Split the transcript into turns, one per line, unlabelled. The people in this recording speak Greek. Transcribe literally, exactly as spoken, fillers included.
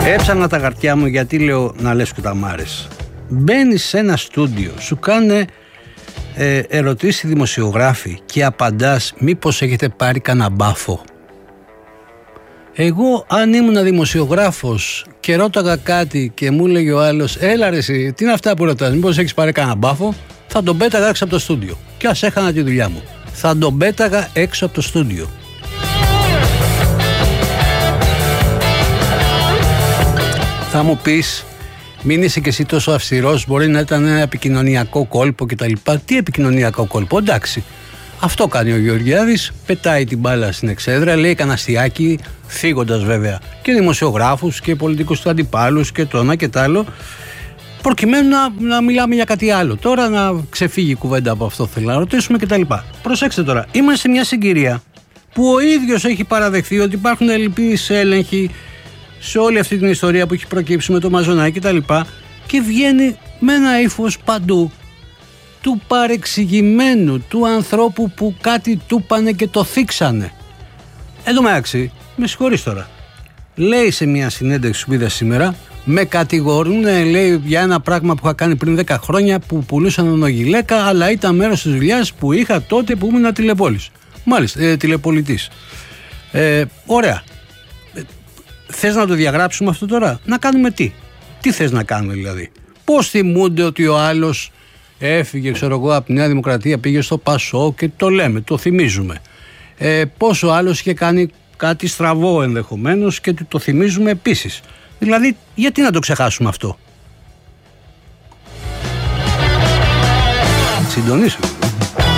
Έψανα τα χαρτιά μου γιατί λέω να λες κουταμάρες. Μπαίνεις σε ένα στούντιο, σου κάνε ε, ερωτήσεις δημοσιογράφοι και απαντάς μήπως έχετε πάρει κανένα μπάφο. Εγώ αν ήμουν δημοσιογράφος και ρώταγα κάτι και μου έλεγε ο άλλος έλα ρε εσύ, τι είναι αυτά που ρωτάς, μήπως έχεις πάρει κανένα μπάφο, θα τον πέταγα έξω από το στούντιο. Και ας έχανα τη δουλειά μου, θα τον πέταγα έξω από το στούντιο. Θα μου πεις, μην είσαι και εσύ τόσο αυστηρός, μπορεί να ήταν ένα επικοινωνιακό κόλπο κτλ. Τι επικοινωνιακό κόλπο, εντάξει. Αυτό κάνει ο Γεωργιάδης, πετάει την μπάλα στην εξέδρα, λέει κανένα αστιάκι, θίγοντας βέβαια και δημοσιογράφους και πολιτικούς του αντιπάλους και το ένα και το άλλο, προκειμένου να, να μιλάμε για κάτι άλλο. Τώρα να ξεφύγει η κουβέντα από αυτό, θέλω να ρωτήσουμε κτλ. Προσέξτε τώρα, είμαστε σε μια συγκυρία που ο ίδιος έχει παραδεχθεί ότι υπάρχουν ελλειπείς έλεγχοι σε όλη αυτή την ιστορία που έχει προκύψει με το Μαζονάκι κτλ. Και, και βγαίνει με ένα ύφος παντού του παρεξηγημένου, του ανθρώπου που κάτι του πάνε και το θίξανε. Εν τω μεταξύ, με συγχωρείς τώρα, λέει σε μια συνέντευξη που είδα σήμερα, με κατηγορούν, λέει, για ένα πράγμα που είχα κάνει πριν δέκα χρόνια που πουλούσαν ονογιλέκα, αλλά ήταν μέρος της δουλειάς που είχα τότε που ήμουν τηλεπόλης. Μάλιστα, ε, τηλεπολιτής. Ε, ωραία. Ε, θες να το διαγράψουμε αυτό τώρα? Να κάνουμε τι? Τι θες να κάνουμε δηλαδή? Πώς θυμούνται ότι ο άλλος έφυγε, ξέρω εγώ, από τη Νέα Δημοκρατία, πήγε στο Πασό και το λέμε, το θυμίζουμε. Ε, πώς ο άλλος είχε κάνει κάτι στραβό ενδεχομένως και το θυμίζουμε επίσης. Δηλαδή, γιατί να το ξεχάσουμε αυτό? Συντονίσουμε.